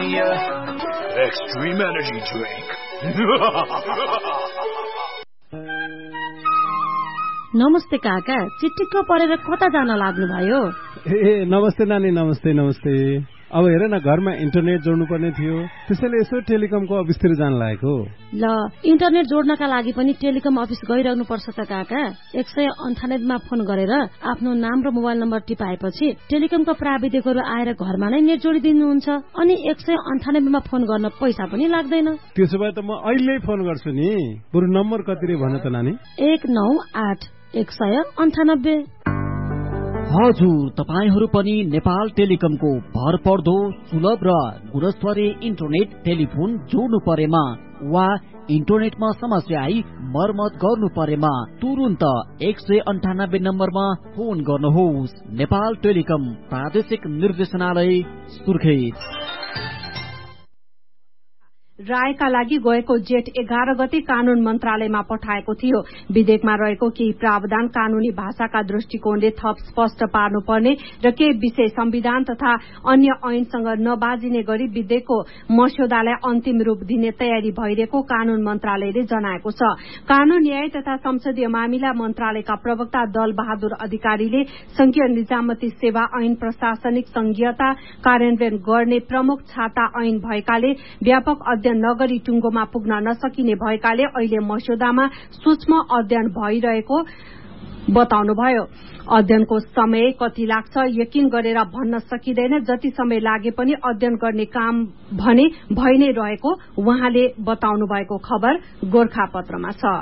Extreme Energy Drink. नमस्ते काका, चिटिक्क परेर कता जान लाग्नुभयो? नमस्ते नानी, नमस्ते। अब हेर न, घरमा इन्टरनेट जोड्नु पर्ने थियो, त्यसैले यसो टेलिकमको अफिसतिर जान लागेको। ल, इन्टरनेट जोड्नका लागि पनि टेलिकम अफिस गइरहनु पर्छ त काका। 198 मा फोन गरेर आफ्नो नाम र मोबाइल नम्बर टिपाएपछि टेलिकमका प्राविधिकहरू आएर घरमा नै नेट जोडिदिनुहुन्छ। अनि 198 मा फोन गर्न पैसा पनि लाग्दैन। त्यसो भए त म अहिले फोन गर्छु नि। बरु नम्बर कति रे भन त नानी? 198-198। हजुर, तपाईहरू पनि नेपाल टेलिकमको भरपर्दो सुलभ र गुणस्तरीय इन्टरनेट टेलिफोन जोड्नु परेमा वा इन्टरनेटमा समस्या आई मर्मत गर्नु परेमा तुरुन्त 198 नम्बरमा फोन गर्नुहोस्। नेपाल टेलिकम प्रादेशिक निर्देशनालय सुर्खेत। रायका लागि गएको जेठ 11 गते कानून मन्त्रालयमा पठाएको थियो। विधेयकमा रहेको केही प्रावधान कानूनी भाषाका दृष्टिकोणले थप स्पष्ट पार्नुपर्ने र केही विषय संविधान तथा अन्य ऐनसँग नबाजिने गरी विधेयकको मस्यौदालाई अन्तिम रूप दिने तयारी भइरहेको कानून मन्त्रालयले जनाएको छ। कानून न्याय तथा संसदीय मामिला मन्त्रालयका प्रवक्ता दल बहादुर अधिकारीले संघीय निजामती सेवा ऐन प्रशासनिक संघीयता कार्यान्वयन गर्ने प्रमुख छाता ऐन भएकाले व्यापक अध्ययन नगरी टुङ्गोमा पुग्न नसकिने भएकाले अहिले मस्यौदामा सूक्ष्म अध्ययन भइरहेको बताउनुभयो। अध्ययनको समय कति लाग्छ यकिन गरेर भन्न सकिँदैन। जति समय लागे पनि अध्ययन गर्ने काम भने भइ नै रहेको उहाँले बताउनु भएको खबर गोरखापत्रमा छ।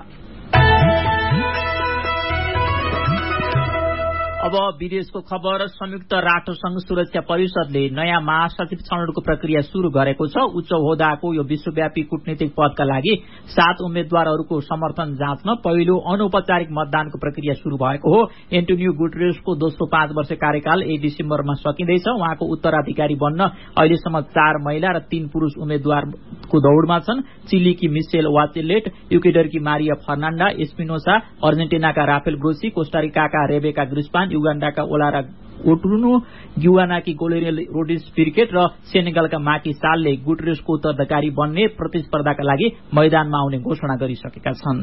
अब विदेशको खबर। संयुक्त राष्ट्रसंघ सुरक्षा परिषदले नयाँ महासचिव छनौटको प्रक्रिया शुरू गरेको छ। उच्च ओहदाको यो विश्वव्यापी कूटनीतिक पदका लागि 7 उम्मेद्वारहरूको समर्थन जाँच्न पहिलो अनौपचारिक मतदानको प्रक्रिया शुरू भएको हो। एन्टोनियो गुटेरेसको दोस्रो 5 वर्ष कार्यकाल 1 डिसेम्बरमा सकिँदैछ। उहाँको उत्तराधिकारी बन्न अहिलेसम्म 4 महिला र 3 पुरूष उम्मेद्वारको दौड़मा छन्। चिलीकी micelle वाचेलेट, इक्वेडरकी Maria फर्नान्डा Espinosa, अर्जेन्टिनाका Rafale Grossi, कोस्टारिकाका Rebecca ग्रिस्पान, युगाण्डाका ओलारा ओटुनो, ग्युआनाकी गोलेरियल Rhodes पिर्केट र सेनेगलका माकी सालले गुटेरेसको उत्तराधिकारी बन्ने प्रतिस्पर्धाका लागि मैदानमा आउने घोषणा गरिसकेका छन्।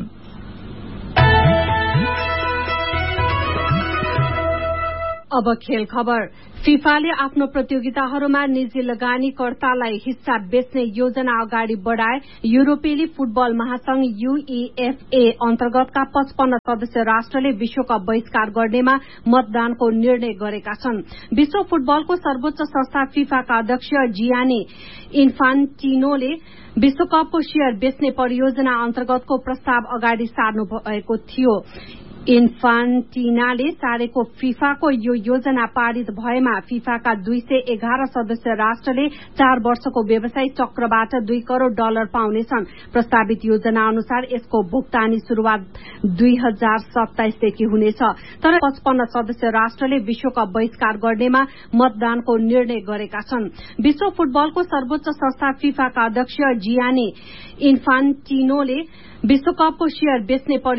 अब खेल खबर। फिफाले आफ्नो प्रतियोगिताहरूमा निजी लगानीकर्तालाई हिस्सा बेच्ने योजना अगाडि बढाए। युरोपेली फुटबल महासंघ UEFA अन्तर्गतका 55 सदस्य राष्ट्रले विश्वकप बहिष्कार गर्नेमा मतदानको निर्णय गरेका छन्। विश्व फुटबलको सर्वोच्च संस्था फिफाका अध्यक्ष जियानी इन्फान्टिनोले विश्वकपको शेयर बेच्ने परियोजना अन्तर्गतको प्रस्ताव अगाडि सार्नु भएको थियो। इन्फान्टिनाले सारेको फिफाको यो योजना पारित भएमा फिफाका 211 सदस्य राष्ट्रले 4 वर्षको व्यवसाय चक्रबाट $2 करोड़ पाउनेछन्। प्रस्तावित योजना अनुसार यसको भुक्तानी शुरूआत 2027 देखि हुनेछ। तर 55 सदस्य राष्ट्रले विश्वकप बहिष्कार गर्नेमा मतदानको निर्णय गरेका छन्। विश्व फुटबलको सर्वोच्च संस्था फिफाका अध्यक्ष जियानी इन्फान्टिनोले विश्वकपको शेयर बेच्ने